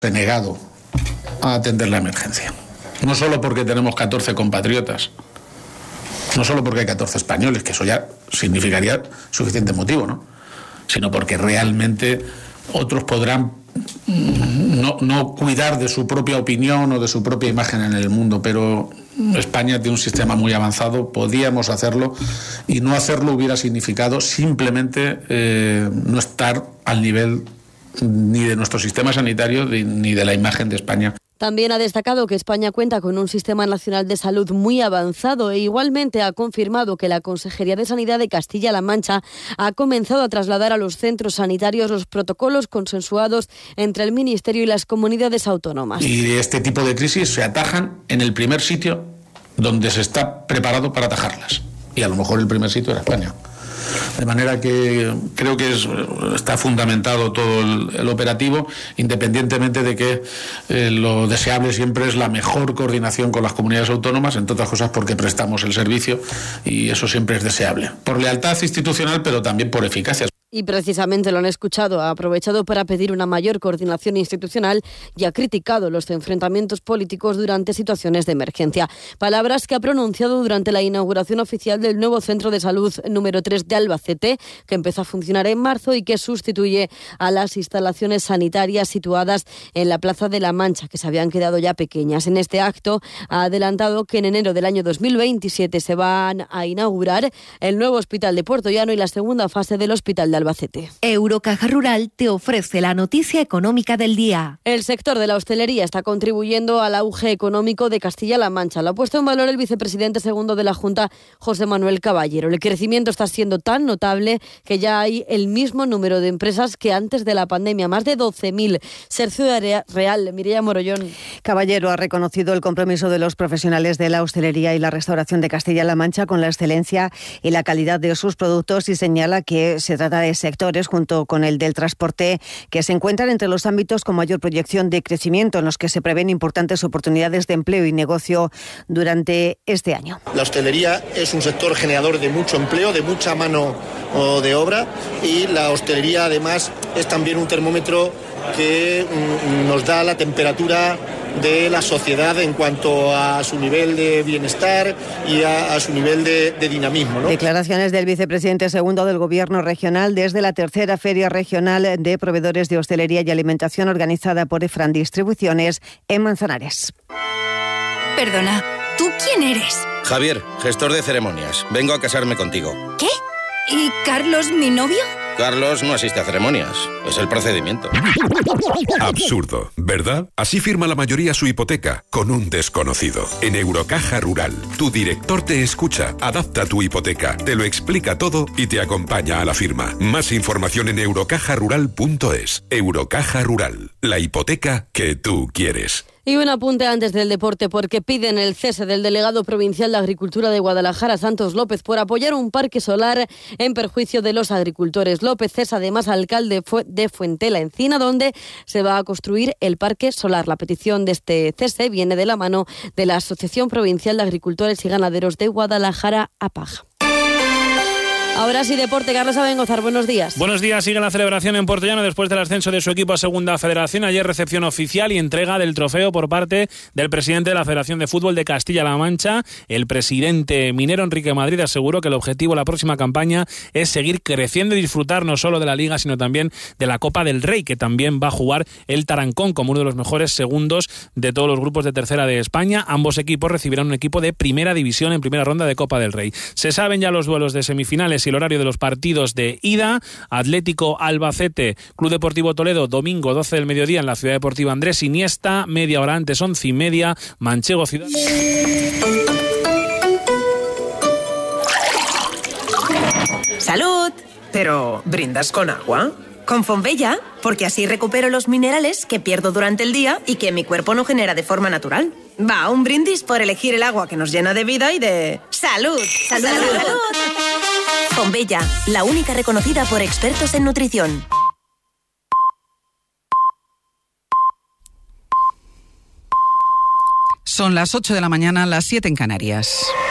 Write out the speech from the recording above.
negado a atender la emergencia. No solo porque tenemos 14 compatriotas, no solo porque hay 14 españoles, que eso ya significaría suficiente motivo, ¿no? Sino porque realmente otros podrán no cuidar de su propia opinión o de su propia imagen en el mundo, pero España tiene un sistema muy avanzado, podíamos hacerlo, y no hacerlo hubiera significado simplemente no estar al nivel ni de nuestro sistema sanitario ni de la imagen de España. También ha destacado que España cuenta con un sistema nacional de salud muy avanzado e igualmente ha confirmado que la Consejería de Sanidad de Castilla-La Mancha ha comenzado a trasladar a los centros sanitarios los protocolos consensuados entre el Ministerio y las comunidades autónomas. Y este tipo de crisis se atajan en el primer sitio donde se está preparado para atajarlas. Y a lo mejor el primer sitio era España. De manera que creo que está fundamentado todo el operativo, independientemente de que lo deseable siempre es la mejor coordinación con las comunidades autónomas, entre otras cosas porque prestamos el servicio y eso siempre es deseable. Por lealtad institucional, pero también por eficacia. Y precisamente lo han escuchado, ha aprovechado para pedir una mayor coordinación institucional y ha criticado los enfrentamientos políticos durante situaciones de emergencia. Palabras que ha pronunciado durante la inauguración oficial del nuevo Centro de Salud número 3 de Albacete, que empezó a funcionar en marzo y que sustituye a las instalaciones sanitarias situadas en la Plaza de la Mancha, que se habían quedado ya pequeñas. En este acto ha adelantado que en enero del año 2027 se van a inaugurar el nuevo Hospital de Puerto Llano y la segunda fase del Hospital de Albacete. Eurocaja Rural te ofrece la noticia económica del día. El sector de la hostelería está contribuyendo al auge económico de Castilla-La Mancha. Lo ha puesto en valor el vicepresidente segundo de la Junta, José Manuel Caballero. El crecimiento está siendo tan notable que ya hay el mismo número de empresas que antes de la pandemia, más de 12.000. Sergio Real, Mireia Morollón. Caballero ha reconocido el compromiso de los profesionales de la hostelería y la restauración de Castilla-La Mancha con la excelencia y la calidad de sus productos y señala que se trata de sectores, junto con el del transporte, que se encuentran entre los ámbitos con mayor proyección de crecimiento, en los que se prevén importantes oportunidades de empleo y negocio durante este año. La hostelería es un sector generador de mucho empleo, de mucha mano de obra, y la hostelería además es también un termómetro que nos da la temperatura de la sociedad en cuanto a su nivel de bienestar y a su nivel de dinamismo, ¿no? Declaraciones del vicepresidente segundo del Gobierno regional desde la tercera Feria Regional de Proveedores de Hostelería y Alimentación organizada por EFRAN Distribuciones en Manzanares. Perdona, ¿tú quién eres? Javier, gestor de ceremonias. Vengo a casarme contigo. ¿Qué? ¿Y Carlos, mi novio? Carlos no asiste a ceremonias, es el procedimiento. Absurdo, ¿verdad? Así firma la mayoría su hipoteca, con un desconocido. En Eurocaja Rural, tu director te escucha, adapta tu hipoteca, te lo explica todo y te acompaña a la firma. Más información en eurocajarural.es. Eurocaja Rural, la hipoteca que tú quieres. Y un apunte antes del deporte, porque piden el cese del delegado provincial de Agricultura de Guadalajara, Santos López, por apoyar un parque solar en perjuicio de los agricultores. López es además alcalde de Fuentela Encina, donde se va a construir el parque solar. La petición de este cese viene de la mano de la Asociación Provincial de Agricultores y Ganaderos de Guadalajara, APAG. Ahora sí, deporte. Carlos Abengozar, buenos días. Buenos días. Sigue la celebración en Puerto Llano después del ascenso de su equipo a Segunda Federación. Ayer recepción oficial y entrega del trofeo por parte del presidente de la Federación de Fútbol de Castilla-La Mancha. El presidente minero Enrique Madrid aseguró que el objetivo de la próxima campaña es seguir creciendo y disfrutar no solo de la Liga, sino también de la Copa del Rey, que también va a jugar el Tarancón como uno de los mejores segundos de todos los grupos de tercera de España. Ambos equipos recibirán un equipo de primera división en primera ronda de Copa del Rey. Se saben ya los duelos de semifinales y el horario de los partidos de ida. Atlético Albacete, Club Deportivo Toledo, domingo 12 del mediodía en la Ciudad Deportiva Andrés Iniesta, media hora antes 11:30, Manchego Ciudad. ¡Salud! Pero, ¿brindas con agua? Con Fonbella, porque así recupero los minerales que pierdo durante el día y que mi cuerpo no genera de forma natural. Va, un brindis por elegir el agua que nos llena de vida y de... ¡Salud! ¡Salud! ¡Salud! Fonbella, la única reconocida por expertos en nutrición. Son las 8 de la mañana, las 7 en Canarias.